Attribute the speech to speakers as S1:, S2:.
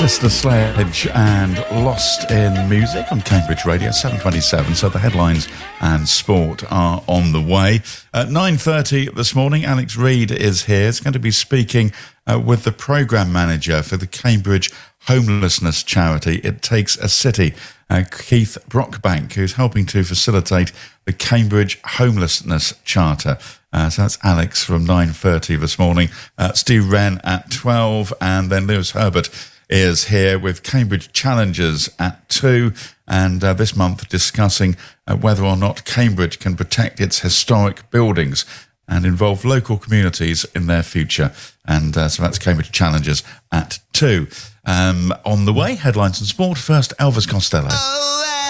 S1: Sister Sledge and Lost in Music on Cambridge Radio, 7:27. So the headlines and sport are on the way. At 9:30 this morning, Alex Reid is here. He's going to be speaking with the programme manager for the Cambridge homelessness charity It Takes a City, Keith Brockbank, who's helping to facilitate the Cambridge Homelessness Charter. So that's Alex from 9:30 this morning. Steve Wren at 12, and then Lewis Herbert is here with Cambridge Challengers at 2, and this month discussing whether or not Cambridge can protect its historic buildings and involve local communities in their future. And so that's Cambridge Challengers at 2. On the way, headlines and sport. First, Elvis Costello.